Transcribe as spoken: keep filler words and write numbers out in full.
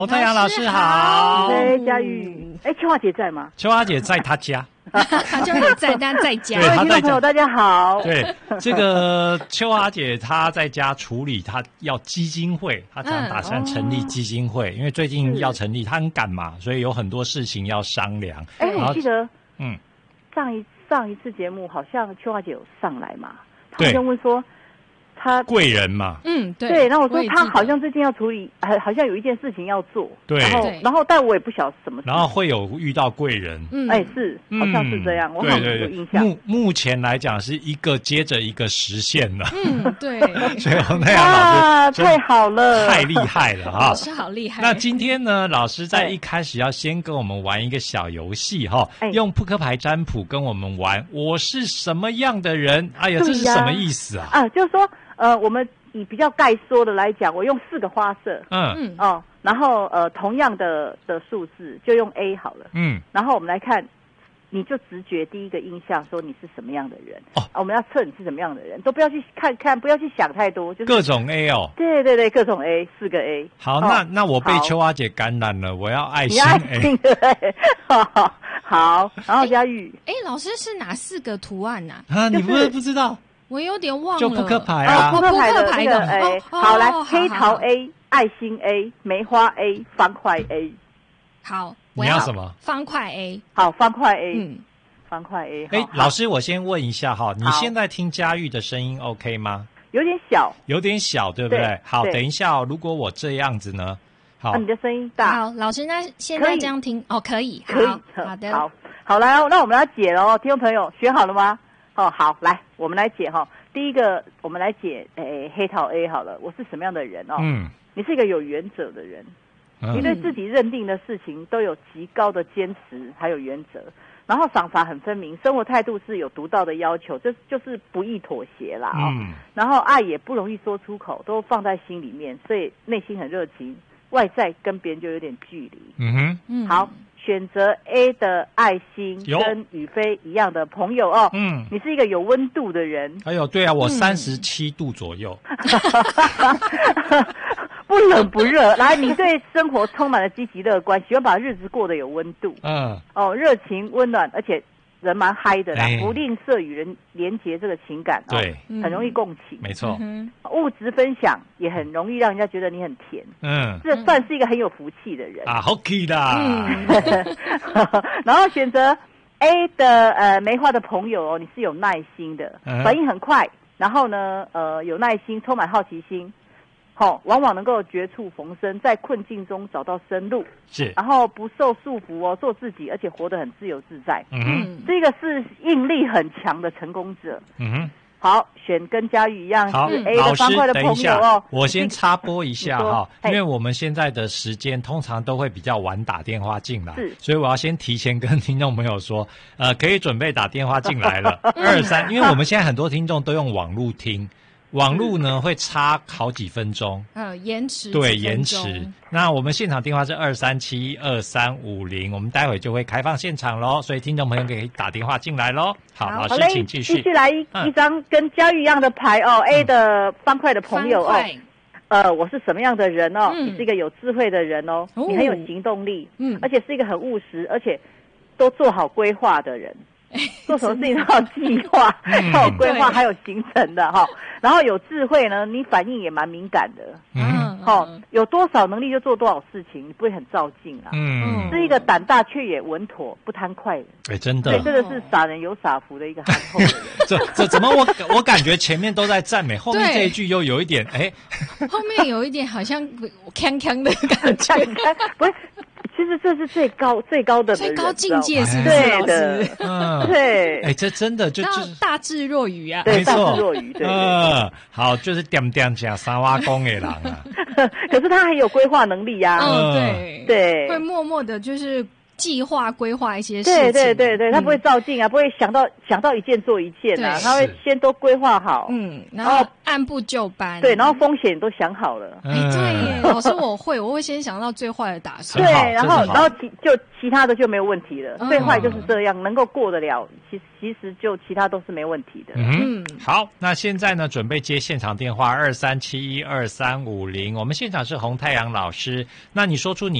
侯太阳老师好， 哎，佳玉，哎，秋华姐在吗？ 秋华姐在她家， 她就是在她在家。 对，她在家。 听众朋友大家好。 对，这个秋华姐她在家处理，她要基金会，她常打算成立基金会，嗯、因为最近要成立，她很赶嘛，所以有很多事情要商量。 哎，我记得， 嗯， 上一上一次节目好像秋华姐有上来嘛，她好像问说。他贵人嘛， 嗯，对， 对，然后我说他好像最近要处理，好好像有一件事情要做， 对， 然后然后但我也不晓得什么事， 然后会有遇到贵人， 嗯，哎是，好像是这样，嗯、我好像有印象。 目目前来讲是一个接着一个实现了， 嗯，对， 所以洪太阳老师太好了， 太厉害了哈， 老师好厉害。 那今天呢，老师在一开始要先跟我们玩一个小游戏哈，用扑克牌占卜跟我们玩，我是什么样的人？哎呀，这是什么意思啊？ 啊，就是说呃，我们。以比较概说的来讲，我用四个花色， 嗯嗯哦，然后呃同样的的数字就用 A 好了，嗯，然后我们来看，你就直觉第一个印象说你是什么样的人，哦，啊、我们要测你是什么样的人，都不要去看看，不要去想太多，就是各种 A 哦， 对对对，各种 A， 四个 A。 好，哦、那那我被秋花姐感染了，我要爱心 A， 你爱心对，好，好，然后佳玉， 哎，老师是哪四个图案呐、 啊？啊，你不是不知道？ 我有点忘了， 就扑克牌啊， 扑克牌的那个 A， 好来，黑桃 A， 爱心 A， 梅花 A， 方块 A。 好， 你要什么？ 方块 A。 好，方块 A， 嗯，方块 A。 哎，老师，我先问一下哈，你现在听佳玉的声音 OK 吗？ 有点小， 有点小，对不对？好，等一下哦，如果我这样子呢？好， 你的声音大。 好，老师，那现在这样听哦，可以， 可以， 好的， 好，好来哦，那我们要解了哦，听众朋友学好了吗？哦，好，来，我们来解哈。第一个，我们来解，诶，黑桃 A 好了。我是什么样的人哦？嗯，你是一个有原则的人，嗯、你对自己认定的事情都有极高的坚持，还有原则。然后赏罚很分明，生活态度是有独到的要求，这就是不易妥协啦。哦、嗯，然后爱也不容易说出口，都放在心里面，所以内心很热情，外在跟别人就有点距离。嗯哼，嗯，好。选择 A 的爱心跟宇飞一样的朋友哦，嗯，你是一个有温度的人。 哎呦，对啊，我三十七度左右， 嗯、不冷不热。来，你对生活充满了积极乐观，喜欢把日子过得有温度。嗯，哦，热情温暖，而且人蛮嗨的啦，哎、不吝啬与人连结这个情感， 对、 哦，很容易共情， 没错。 嗯、物质分享也很容易让人家觉得你很甜，嗯，这算是一个很有福气的人啊，好 key 啦。嗯、 然后选择 A 的呃梅花的朋友哦，你是有耐心的，嗯、反应很快，然后呢呃有耐心，充满好奇心。哦，往往能够绝处逢生，在困境中找到生路， 是， 然后不受束缚哦，做自己，而且活得很自由自在。嗯哼，这个是硬力很强的成功者。嗯哼，好，选跟佳玉一样是 A 的方块的朋友哦。 我先插播一下哈，因为我们现在的时间通常都会比较晚打电话进来，是，所以我要先提前跟听众朋友说，呃，可以准备打电话进来了，二三，因为我们现在很多听众都用网路听。网路呢会差好几分钟， 呃，延迟对延迟。那我们现场电话是二三七二三五零，我们待会就会开放现场喽，所以听众朋友可以打电话进来喽。好，老师请继续。 继续来一、嗯、一张跟佳玉一样的牌哦、嗯、，A 的方块的朋友哦。呃，我是什么样的人哦？嗯、你是一个有智慧的人哦，哦你很有行动力，嗯，而且是一个很务实，而且都做好规划的人。做什么事情都要计划，还有规划，还有行程的哈。然后有智慧呢，你反应也蛮敏感的。嗯，好，有多少能力就做多少事情，你不会很躁进啊。嗯，是一个胆大却也稳妥、不贪快的。 哎，真的， 对，这个是傻人有傻福的一个憨厚的人。 这这怎么我我感觉前面都在赞美，后面这一句又有一点哎， 后面有一点好像锵锵的感觉， 不是。其实这是最高最高的最高境界，是对的，嗯，对， 哎，这真的就就是大智若愚啊， 对，大智若愚，对， 嗯，好，就是点点下三挖工的人啊， 可是他很有规划能力呀， 嗯，对对， 会默默的，就是计划规划一些事情。 对对对对，他不会照进啊，不会想到想到一件做一件啊，他会先都规划好， 嗯，然后按部就班。 对，然后风险都想好了。 哎，对耶，老师我会，我会先想到最坏的打算。 对，然后然后其就其他的就没有问题了，最坏就是这样，能够过得了，其实其实就其他都是没问题的。 嗯，好，那现在呢，准备接现场电话二三七一二三五零，我们现场是洪太阳老师，那你说出你